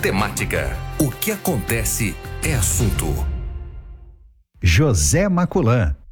temática. O que acontece é assunto. José Maculan